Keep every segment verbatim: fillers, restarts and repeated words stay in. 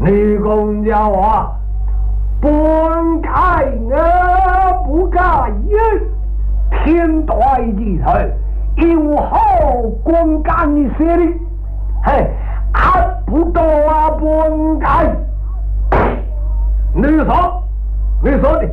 你公家话，本该我不该因天大之头，有好公干的势力，嘿，还不多啊，本该。你说，你说的，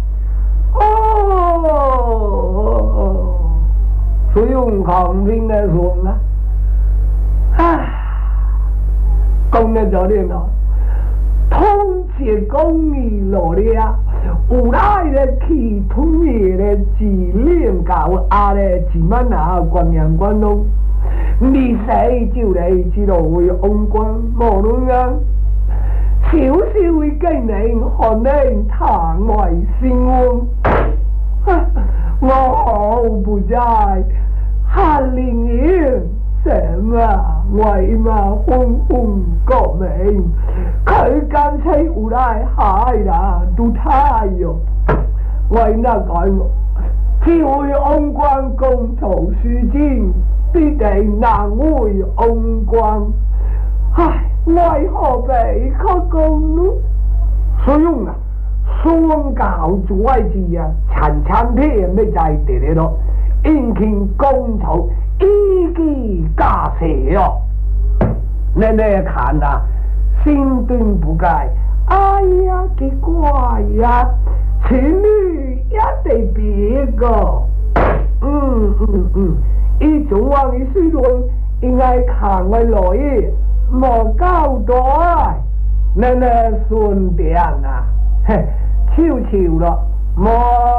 哦，所以用抗兵来说啊，唉，讲了就练了。通解公义落了，有来的去吞灭的指令搞阿的自满啊，官员官农，你谁就来知道为王官无论啊，小小为给你看你堂外新闻，我好不在，哈林营。什么为嘛轰轰革命？佢干脆有来害人都太哟！为那讲我，只会王官公曹书经，必定难为王官。唉，为何被可讲呢？所以啊，双教主位置啊，残残片没在地里咯，引起公曹。一举驾车哦，你来看呐，心顿不改，哎呀，奇怪呀，情侣也得别个，嗯嗯嗯，一种往的水论应该看我来耶，莫交代，你来顺点啊，嘿，笑笑咯，没。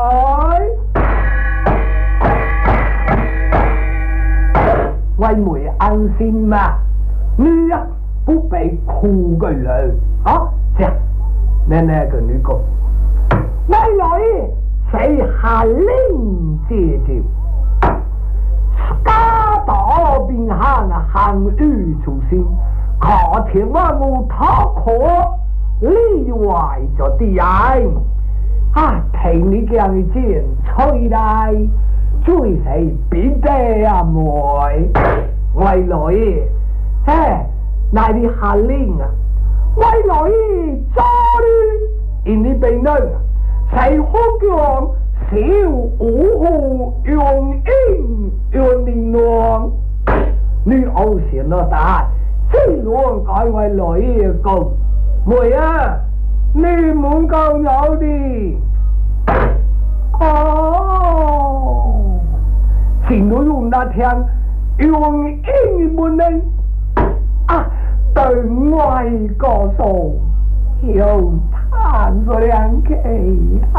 为媒安心嘛，你呀不被苦个人啊！这样，奶奶跟你讲，未来谁下令解救？家道并行啊，行于初心，可天万物他可例外就地爱啊！听你这样的剑吹来。最是必得啊妹，为来耶，嘿，那你下令啊，为来耶，早哩，因你病人，谁好讲小五户用英用灵王，你好先咯大，这乱改为来耶讲，妹啊，你唔够有的，哦。请我用那天用英文呢啊，对外告诉用谈说两句。